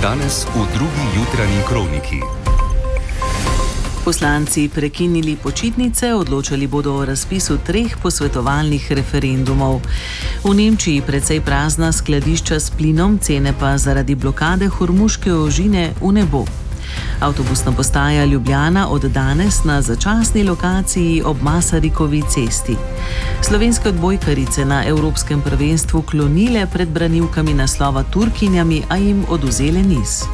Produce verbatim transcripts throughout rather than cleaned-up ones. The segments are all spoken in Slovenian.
Danes v drugi jutranji kroniki. Poslanci prekinili počitnice, odločali bodo o razpisu treh posvetovalnih referendumov. V Nemčiji precej prazna skladišča s plinom, cene pa zaradi blokade Hormuške ožine v nebo. Avtobusna postaja Ljubljana od danes na začasni lokaciji ob Masarikovi cesti. Slovenske odbojkarice na evropskem prvenstvu klonile pred branilkami naslova Turkinjami, a jim odvzele niz.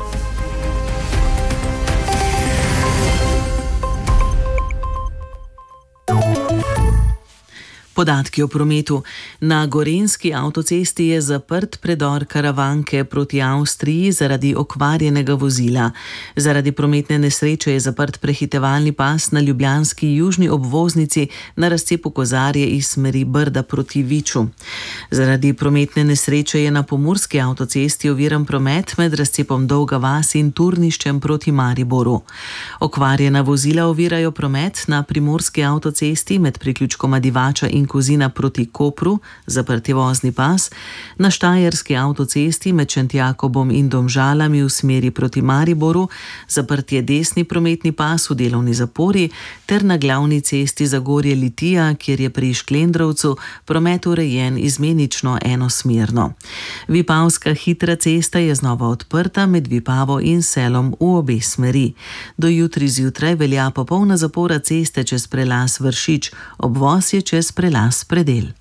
Podatki o prometu. Na gorenjski avtocesti je zaprt predor Karavanke proti Avstriji zaradi okvarjenega vozila. Zaradi prometne nesreče je zaprt prehitevalni pas na ljubljanski južni obvoznici na razcepu Kozarje iz smeri Brda proti Viču. Zaradi prometne nesreče je na pomurski avtocesti oviran promet med razcepom Dolga vas in Turniščem proti Mariboru. Okvarjena vozila ovirajo promet na primorski avtocesti med priključkoma Divača in Kozina proti Kopru, zaprt je vozni pas, na štajerski avtocesti med Šentjakobom in Domžalami v smeri proti Mariboru, zaprt je desni prometni pas v delovni zapori, ter na glavni cesti Zagorje Litija, kjer je pri Šklendrovcu promet urejen izmenično enosmerno. Vipavska hitra cesta je znova odprta med Vipavo in Selom v obe smeri. Do jutri zjutraj velja popolna zapora ceste čez prelaz Vršič, obvoz je čez prelaz Predel.